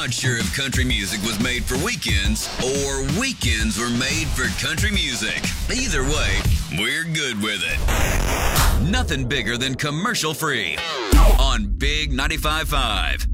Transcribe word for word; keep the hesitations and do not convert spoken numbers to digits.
not sure if country music was made for weekends or weekends were made for country music. Either way, we're good with it. Nothing bigger than commercial free on Big ninety-five point five.